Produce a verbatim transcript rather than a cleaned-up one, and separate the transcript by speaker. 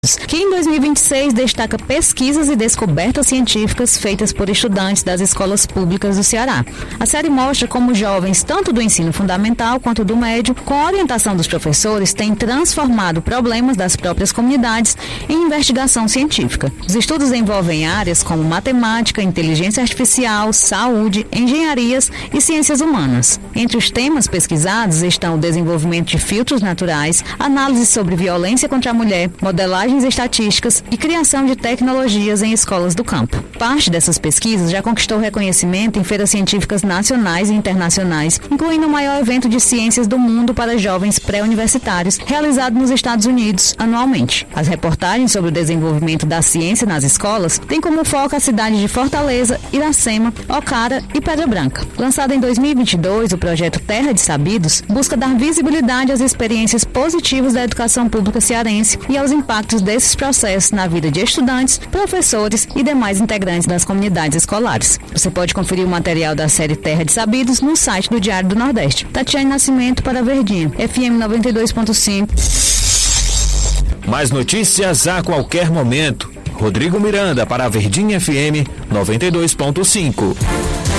Speaker 1: que em dois mil e vinte e seis destaca pesquisas e descobertas científicas feitas por estudantes das escolas públicas do Ceará. A série mostra como jovens, tanto do ensino fundamental quanto do médio, com a orientação dos professores, têm transformado problemas das próprias comunidades em investigação científica. Os estudos envolvem áreas como matemática, inteligência artificial, saúde, engenharias e ciências humanas. Entre os temas pesquisados estão o desenvolvimento de filtros naturais, análise sobre violência contra a mulher, modelagem estatísticas e criação de tecnologias em escolas do campo. Parte dessas pesquisas já conquistou reconhecimento em feiras científicas nacionais e internacionais, incluindo o maior evento de ciências do mundo para jovens pré-universitários, realizado nos Estados Unidos anualmente. As reportagens sobre o desenvolvimento da ciência nas escolas têm como foco a cidade de Fortaleza, Iracema, Ocara e Pedra Branca. Lançado em dois mil e vinte e dois, o projeto Terra de Sabidos busca dar visibilidade às experiências positivas da educação pública cearense e aos impactos desses processos na vida de estudantes, professores e demais integrantes das comunidades escolares. Você pode conferir o material da série Terra de Sabidos no site do Diário do Nordeste. Tatiane Nascimento para Verdinha, F M noventa e dois ponto cinco.
Speaker 2: Mais notícias a qualquer momento. Rodrigo Miranda para a Verdinha F M noventa e dois ponto cinco.